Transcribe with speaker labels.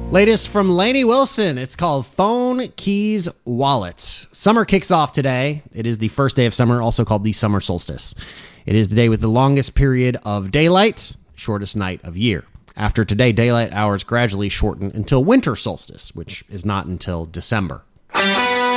Speaker 1: Latest from Lainey Wilson. It's called Phone Keys Wallet. Summer kicks off today. It is the first day of summer, also called the summer solstice. It is the day with the longest period of daylight, shortest night of year. After today, daylight hours gradually shorten until winter solstice, which is not until December.